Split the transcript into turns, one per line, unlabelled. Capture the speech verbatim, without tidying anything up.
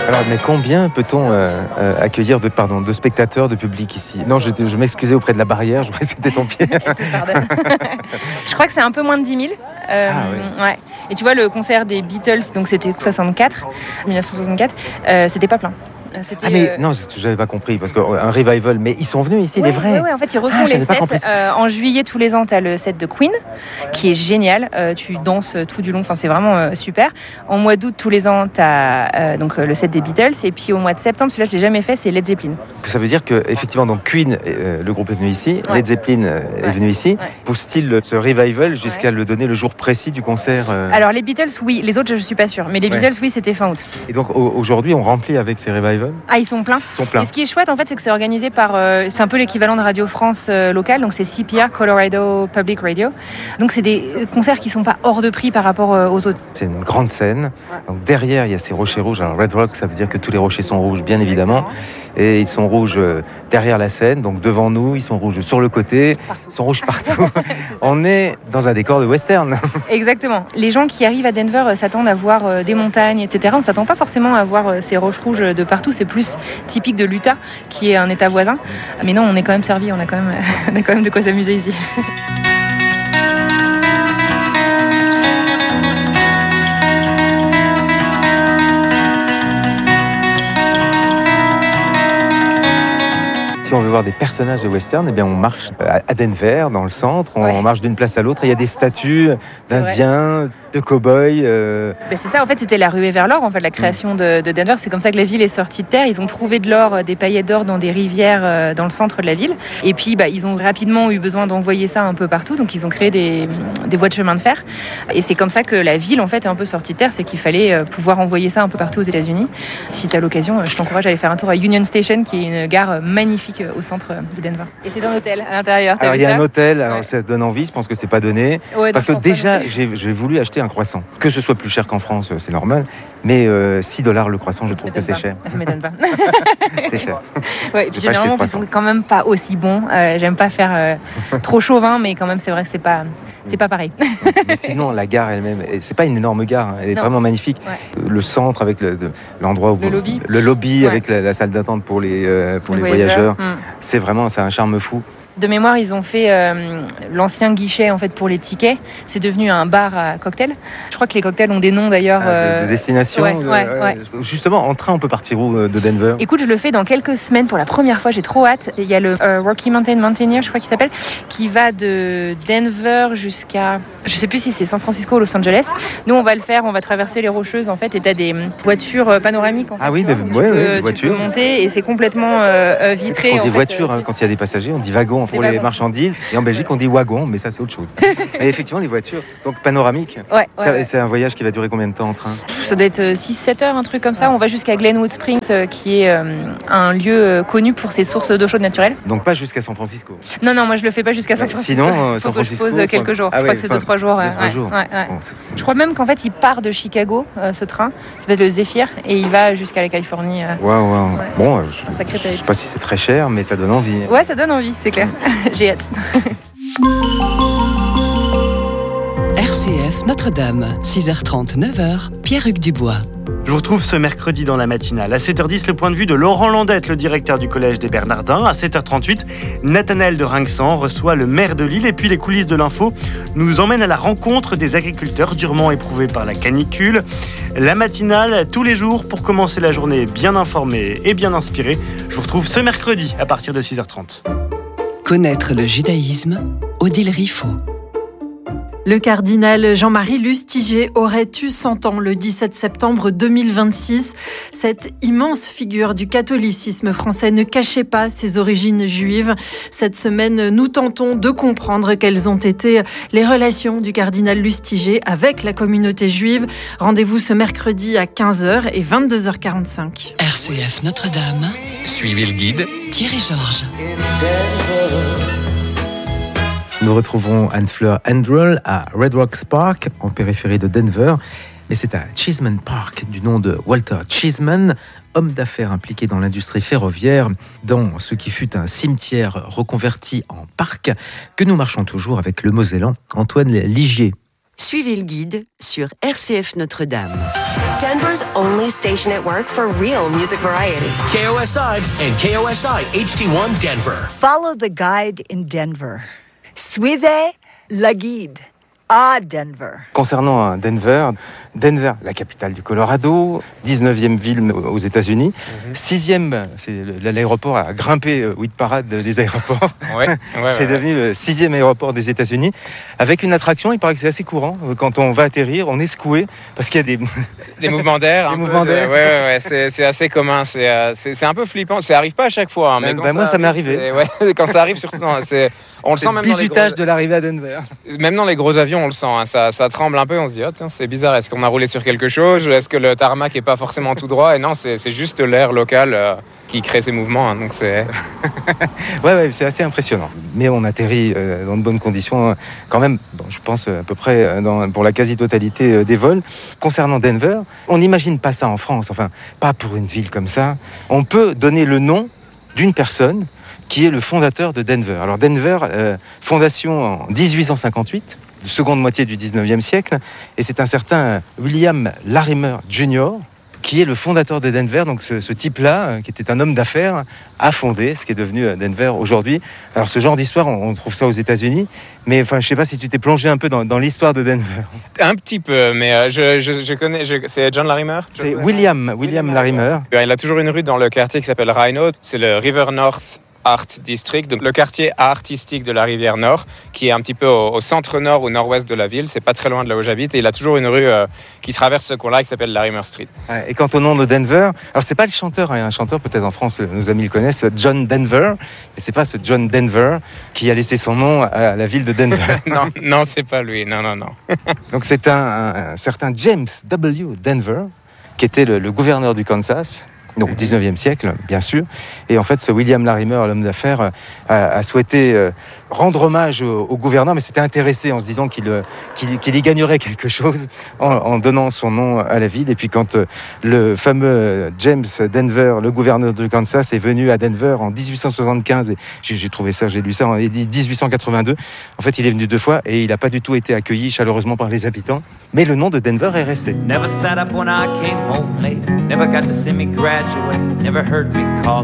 Alors, mais combien peut-on euh, euh, accueillir de, pardon, de spectateurs, de public ici ? Non, je, je m'excusais auprès de la barrière, je crois que c'était ton pied.
Je te pardonne. Je crois que c'est un peu moins de dix mille. Euh,
ah, oui.
ouais. Et tu vois, le concert des Beatles, donc c'était soixante-quatre, dix-neuf cent soixante-quatre, euh, c'était pas plein. C'était,
ah mais
euh...
non, j'avais pas compris parce qu'un revival, mais ils sont venus ici,
ouais,
les vrais.
Ouais, ouais, en fait ils refont
ah,
les sets. Euh, en juillet tous les ans, tu as le set de Queen qui est génial. Euh, tu danses tout du long, enfin c'est vraiment euh, super. En mois d'août tous les ans, tu as euh, donc le set des Beatles et puis au mois de septembre, celui-là je l'ai jamais fait, c'est Led Zeppelin.
Ça veut dire que effectivement donc Queen, euh, le groupe est venu ici, ouais. Led Zeppelin euh, ouais. est venu ici. Ouais. Pousse-t-il ce revival jusqu'à ouais. le donner le jour précis du concert euh...
Alors les Beatles, oui. Les autres, je suis pas sûre. Mais les Beatles, ouais. oui, c'était fin août.
Et donc aujourd'hui, on remplit avec ces revivals.
Ah, ils sont pleins.
Sont pleins.
Et ce qui est chouette, en fait, c'est que c'est organisé par. Euh, c'est un peu l'équivalent de Radio France euh, locale, donc c'est C P R, Colorado Public Radio. Donc c'est des concerts qui sont pas hors de prix par rapport euh, aux autres.
C'est une grande scène. Ouais. Donc derrière, il y a ces rochers rouges. Alors Red Rock, ça veut dire que tous les rochers sont rouges, bien évidemment. Et ils sont rouges euh, derrière la scène, donc devant nous, ils sont rouges sur le côté, partout. Ils sont rouges partout. On est dans un décor de western.
Exactement. Les gens qui arrivent à Denver euh, s'attendent à voir euh, des montagnes, et cetera. On ne s'attend pas forcément à voir euh, ces roches rouges de partout. C'est plus typique de l'Utah, qui est un état voisin. Mais non, on est quand même servi, on a quand même, on a quand même de quoi s'amuser ici.
Si on veut voir des personnages de western, eh bien on marche à Denver, dans le centre, on ouais. marche d'une place à l'autre, il y a des statues d'Indiens, de cow-boys. Euh...
Ben c'est ça, en fait, c'était la ruée vers l'or, en fait, la création de, de Denver. C'est comme ça que la ville est sortie de terre. Ils ont trouvé de l'or, des paillettes d'or dans des rivières euh, dans le centre de la ville. Et puis, bah, ils ont rapidement eu besoin d'envoyer ça un peu partout. Donc, ils ont créé des, des voies de chemin de fer. Et c'est comme ça que la ville, en fait, est un peu sortie de terre. C'est qu'il fallait euh, pouvoir envoyer ça un peu partout aux États-Unis. Si tu as l'occasion, je t'encourage à aller faire un tour à Union Station, qui est une gare magnifique au centre de Denver. Et c'est un hôtel à l'intérieur.
Alors, il y a
ça
un hôtel. Alors, ouais. ça donne envie. Je pense que c'est pas donné.
Ouais,
parce que déjà, j'ai, j'ai voulu acheter un croissant. Que ce soit plus cher qu'en France, c'est normal. Mais euh, six dollars le croissant, je ça trouve que c'est
pas.
cher.
Ça m'étonne pas.
C'est cher.
Ouais, puis généralement, ils sont quand même pas aussi bons. Euh, j'aime pas faire euh, trop chauvin, mais quand même, c'est vrai que c'est pas, c'est pas pareil.
Mais sinon, la gare elle-même, c'est pas une énorme gare. Hein, elle est
non.
vraiment magnifique. Ouais. Le centre avec le, l'endroit où
le lobby,
le lobby
ouais.
avec la, la salle d'attente pour les euh, pour les, les
voyageurs.
voyageurs.
Hum.
C'est vraiment, c'est un charme fou.
De mémoire, ils ont fait euh, l'ancien guichet en fait pour les tickets. C'est devenu un bar à cocktails. Je crois que les cocktails ont des noms d'ailleurs.
Euh... De, de destination.
Ouais,
de,
ouais,
euh,
ouais.
Justement, en train, on peut partir où de Denver ?
Écoute, je le fais dans quelques semaines pour la première fois. J'ai trop hâte. Il y a le euh, Rocky Mountain Mountaineer, je crois qu'il s'appelle, qui va de Denver jusqu'à, je sais plus si c'est San Francisco ou Los Angeles. Nous, on va le faire. On va traverser les Rocheuses en fait. Et t'as des voitures panoramiques. En fait,
ah oui,
des,
ouais,
tu,
ouais,
peux, tu
voitures.
peux monter et c'est complètement euh, vitré.
On dit
en fait,
voiture
euh,
hein, quand il y a des passagers. On dit wagon pour les marchandises. Et en Belgique, on dit wagon, mais ça, c'est autre chose. Mais effectivement, les voitures, donc panoramiques.
Ouais,
ça,
ouais, ouais.
C'est un voyage qui va durer combien de temps en train ?
Ça doit être six sept heures, un truc comme ça. On va jusqu'à Glenwood Springs, euh, qui est euh, un lieu euh, connu pour ses sources d'eau chaude naturelle.
Donc pas jusqu'à San Francisco ?
Non, non, moi je le fais pas jusqu'à San Francisco.
Sinon, euh, San Francisco.
Faut que je pose quelques jours.
Ah,
je
ouais,
crois que c'est deux trois jours.
deux, trois
ouais,
jours.
Ouais, ouais.
Bon,
je crois même qu'en fait, il part de Chicago, euh, ce train. Ça s'appelle le Zephyr, et il va jusqu'à la Californie. Euh,
waouh, waouh.
Ouais.
Bon, euh, je,
un sacré
je sais pas si c'est très cher, mais ça donne envie.
Ouais, ça donne envie, c'est clair. J'ai hâte.
R C F Notre-Dame, six heures trente, neuf heures, Pierre-Hugues Dubois.
Je vous retrouve ce mercredi dans la matinale. À sept heures dix, le point de vue de Laurent Landette, le directeur du Collège des Bernardins. À sept heures trente-huit, Nathanaël de Rinxan reçoit le maire de Lille. Et puis les coulisses de l'info nous emmènent à la rencontre des agriculteurs durement éprouvés par la canicule. La matinale, tous les jours, pour commencer la journée bien informée et bien inspirée. Je vous retrouve ce mercredi à partir de six heures trente.
Connaître le judaïsme, Odile Riffaut.
Le cardinal Jean-Marie Lustiger aurait eu cent ans le dix-sept septembre deux mille vingt-six. Cette immense figure du catholicisme français ne cachait pas ses origines juives. Cette semaine, nous tentons de comprendre quelles ont été les relations du cardinal Lustiger avec la communauté juive. Rendez-vous ce mercredi à quinze heures et vingt-deux heures quarante-cinq.
R C F Notre-Dame. Suivez le guide Thierry Georges.
Nous retrouverons Anne-Fleur Andrell à Red Rocks Park, en périphérie de Denver. Mais c'est à Cheeseman Park, du nom de Walter Cheeseman, homme d'affaires impliqué dans l'industrie ferroviaire, dans ce qui fut un cimetière reconverti en parc, que nous marchons toujours avec le Mosellan Antoine Ligier.
Suivez le guide sur R C F Notre-Dame.
Denver's only station network for real music variety.
K O S I and K O S I H D one Denver.
Follow the guide in Denver. Suivez le guide à Denver.
Concernant Denver, Denver, la capitale du Colorado, dix-neuvième ville aux États-Unis, mm-hmm. sixième, c'est l'aéroport a grimpé au hit parade des aéroports.
Ouais, ouais,
c'est
ouais,
devenu
ouais.
le sixième aéroport des États-Unis, avec une attraction. Il paraît que c'est assez courant. Quand on va atterrir, on est secoué parce qu'il y a des
des mouvements d'air.
Des mouvements d'air.
De... Ouais, ouais, ouais. C'est, c'est assez commun. C'est, euh, c'est, c'est un peu flippant. Ça arrive pas à chaque fois. Hein, mais
ben,
quand
moi,
ça,
ça m'est
arrive,
arrivé.
Ouais, quand ça arrive, surtout, c'est, on le
c'est
sent même dans les
bizutage
gros...
de l'arrivée à Denver.
Même dans les gros avions, on le sent. Hein, ça, ça tremble un peu. On se dit, oh, tiens, c'est bizarre. Est-ce qu'on a roulé sur quelque chose ? Est-ce que le tarmac est pas forcément tout droit ? Et non, c'est, c'est juste l'air local euh, qui crée ces mouvements. Hein, donc c'est.
ouais, ouais, c'est assez impressionnant. Mais on atterrit euh, dans de bonnes conditions, quand même. Bon, je pense à peu près dans, pour la quasi-totalité euh, des vols. Concernant Denver, on n'imagine pas ça en France. Enfin, pas pour une ville comme ça. On peut donner le nom d'une personne qui est le fondateur de Denver. Alors Denver, euh, fondation en dix-huit cent cinquante-huit. Seconde moitié du dix-neuvième siècle, et c'est un certain William Larimer junior qui est le fondateur de Denver. Donc ce, ce type-là, qui était un homme d'affaires, a fondé ce qui est devenu Denver aujourd'hui. Alors ce genre d'histoire, on, on trouve ça aux États-Unis, mais enfin, je sais pas si tu t'es plongé un peu dans, dans l'histoire de Denver.
Un petit peu, mais euh, je, je, je connais. Je, c'est John Larimer.
C'est William, William Larimer.
Il a toujours une rue dans le quartier qui s'appelle Rhino. C'est le River North Art District, donc le quartier artistique de la rivière Nord, qui est un petit peu au, au centre-nord ou nord-ouest de la ville. C'est pas très loin de là où j'habite, et il a toujours une rue euh, qui traverse ce coin-là, qui s'appelle Larimer Street.
Et quant au nom de Denver, alors c'est pas le chanteur, hein, un chanteur peut-être en France, nos amis le connaissent, John Denver, mais c'est pas ce John Denver qui a laissé son nom à la ville de Denver.
non, non, c'est pas lui, non, non, non.
Donc c'est un, un, un certain James W. Denver, qui était le, le gouverneur du Kansas. Donc au dix-neuvième siècle, bien sûr. Et en fait, ce William Larimer, l'homme d'affaires, a, a souhaité euh, rendre hommage au, au gouverneur, mais s'était intéressé en se disant qu'il, qu'il, qu'il y gagnerait quelque chose en, en donnant son nom à la ville. Et puis quand euh, le fameux James Denver, le gouverneur du Kansas, est venu à Denver en dix-huit cent soixante-quinze, et j'ai, j'ai trouvé ça, j'ai lu ça en dix-huit cent quatre-vingt-deux, en fait, il est venu deux fois et il n'a pas du tout été accueilli chaleureusement par les habitants. Mais le nom de Denver est resté.
Never sat up when I came home late. Never got to see me graduate. Never heard me call